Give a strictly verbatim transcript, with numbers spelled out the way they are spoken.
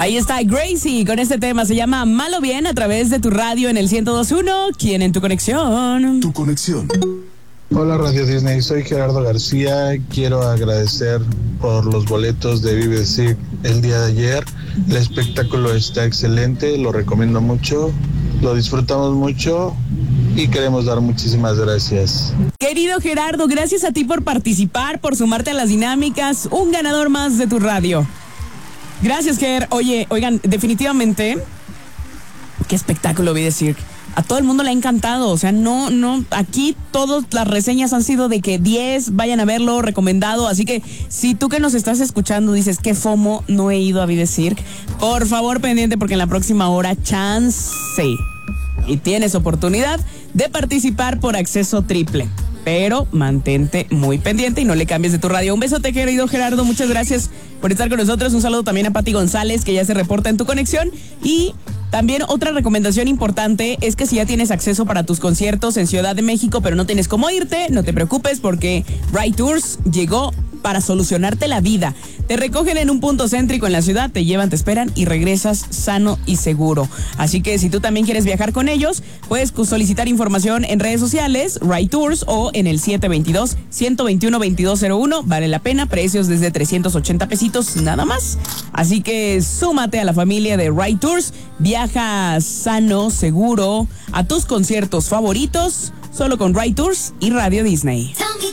Ahí está Gracie con este tema, se llama Mal o Bien, a través de tu radio en el ciento dos punto uno. ¿Quién en tu conexión? Tu conexión. Hola Radio Disney, soy Gerardo García. Quiero agradecer por los boletos de Vive Decir el día de ayer. El espectáculo está excelente, lo recomiendo mucho, lo disfrutamos mucho y queremos dar muchísimas gracias. Querido Gerardo, gracias a ti por participar, por sumarte a las dinámicas. Un ganador más de tu radio. Gracias, Ger. Oye, oigan, definitivamente, qué espectáculo Vive Decir. A todo el mundo le ha encantado, o sea, no, no, aquí todas las reseñas han sido de que diez, vayan a verlo, recomendado, así que si tú que nos estás escuchando dices que FOMO, no he ido a Vive Cirque, por favor pendiente porque en la próxima hora chance y tienes oportunidad de participar por acceso triple. Pero mantente muy pendiente y no le cambies de tu radio. Un besote, querido Gerardo, muchas gracias por estar con nosotros. Un saludo también a Pati González, que ya se reporta en tu conexión. Y también otra recomendación importante es que si ya tienes acceso para tus conciertos en Ciudad de México, pero no tienes cómo irte, no te preocupes porque Ride Tours llegó para solucionarte la vida. Te recogen en un punto céntrico en la ciudad, te llevan, te esperan y regresas sano y seguro. Así que si tú también quieres viajar con ellos, puedes solicitar información en redes sociales, Ride Tours, o en el siete dos dos, uno dos uno, dos dos cero uno. Vale la pena, precios desde trescientos ochenta pesitos nada más. Así que súmate a la familia de Ride Tours, viaja sano, seguro, a tus conciertos favoritos, solo con Ride Tours y Radio Disney.